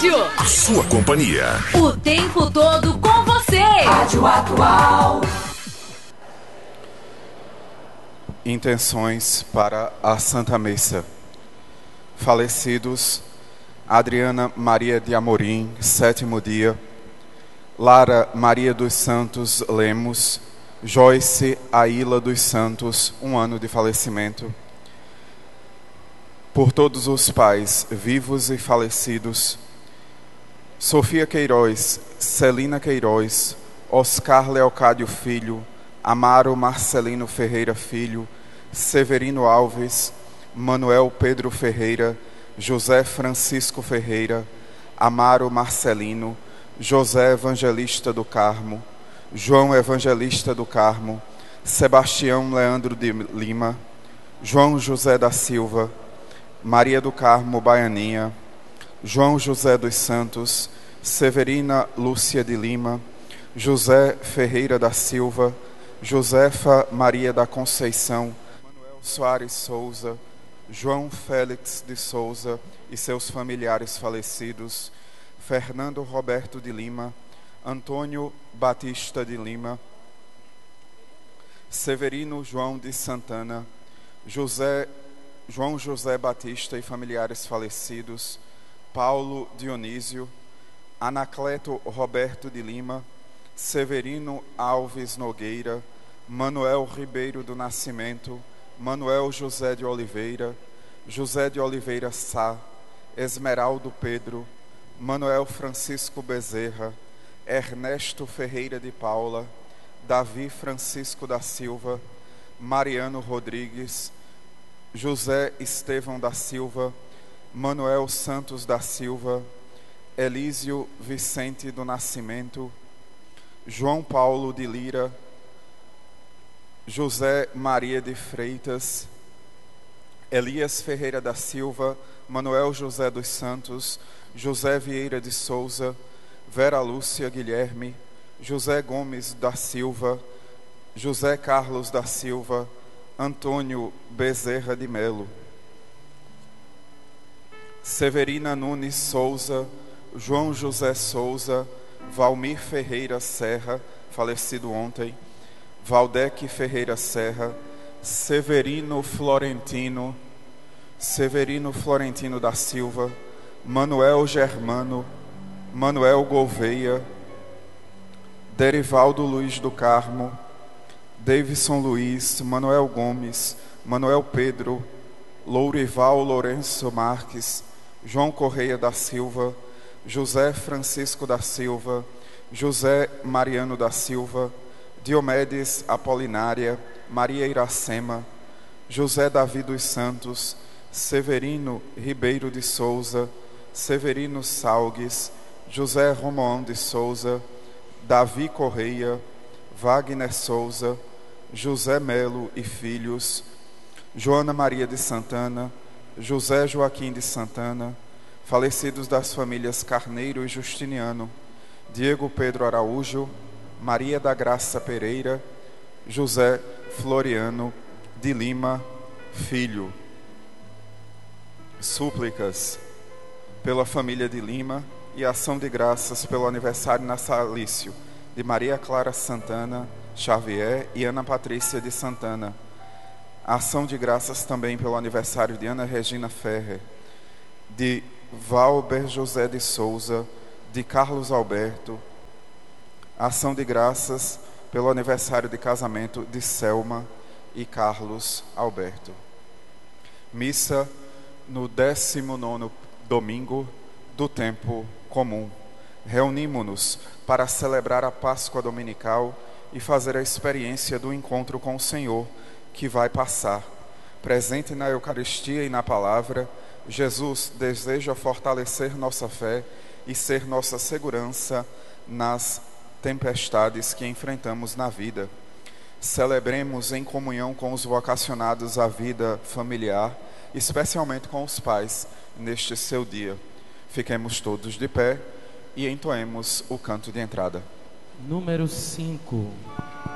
rádio. A sua companhia. O tempo todo com você. Rádio Atual. Intenções para a Santa Missa. Falecidos: Adriana Maria de Amorim, 7º dia. Lara Maria dos Santos Lemos. Joyce Aila dos Santos, 1 ano de falecimento. Por todos os pais, vivos e falecidos: Sofia Queiroz, Celina Queiroz, Oscar Leocádio Filho, Amaro Marcelino Ferreira Filho, Severino Alves, Manuel Pedro Ferreira, José Francisco Ferreira, Amaro Marcelino, José Evangelista do Carmo, João Evangelista do Carmo, Sebastião Leandro de Lima, João José da Silva, Maria do Carmo Baianinha, João José dos Santos, Severina Lúcia de Lima, José Ferreira da Silva, Josefa Maria da Conceição, Manuel Soares Souza, João Félix de Souza e seus familiares falecidos, Fernando Roberto de Lima, Antônio Batista de Lima, Severino João de Santana, João José Batista e familiares falecidos, Paulo Dionísio, Anacleto Roberto de Lima, Severino Alves Nogueira, Manuel Ribeiro do Nascimento, Manuel José de Oliveira Sá, Esmeraldo Pedro, Manuel Francisco Bezerra, Ernesto Ferreira de Paula, Davi Francisco da Silva, Mariano Rodrigues, José Estevão da Silva, Manuel Santos da Silva, Elísio Vicente do Nascimento, João Paulo de Lira, José Maria de Freitas, Elias Ferreira da Silva, Manuel José dos Santos, José Vieira de Souza, Vera Lúcia Guilherme, José Gomes da Silva, José Carlos da Silva, Antônio Bezerra de Melo, Severina Nunes Souza, João José Souza, Valmir Ferreira Serra, falecido ontem, Valdec Ferreira Serra, Severino Florentino da Silva, Manuel Germano, Manuel Gouveia, Derivaldo Luiz do Carmo, Davidson Luiz, Manuel Gomes, Manuel Pedro, Lourival Lourenço Marques, João Correia da Silva, José Francisco da Silva, José Mariano da Silva, Diomedes Apolinária, Maria Iracema, José Davi dos Santos, Severino Ribeiro de Souza, Severino Salgues, José Romoão de Souza, Davi Correia, Wagner Souza, José Melo e Filhos, Joana Maria de Santana, José Joaquim de Santana, falecidos das famílias Carneiro e Justiniano, Diego Pedro Araújo, Maria da Graça Pereira, José Floriano de Lima Filho. Súplicas pela família de Lima e ação de graças pelo aniversário natalício de Maria Clara Santana Xavier e Ana Patrícia de Santana. Ação de graças também pelo aniversário de Ana Regina Ferrer, de Valber José de Souza, de Carlos Alberto. Ação de graças pelo aniversário de casamento de Selma e Carlos Alberto. Missa no 19º domingo do tempo comum. Reunimo-nos para celebrar a Páscoa dominical e fazer a experiência do encontro com o Senhor que vai passar. Presente na Eucaristia e na Palavra, Jesus deseja fortalecer nossa fé e ser nossa segurança nas tempestades que enfrentamos na vida. Celebremos em comunhão com os vocacionados à vida familiar, especialmente com os pais, neste seu dia. Fiquemos todos de pé e entoemos o canto de entrada. Número 5.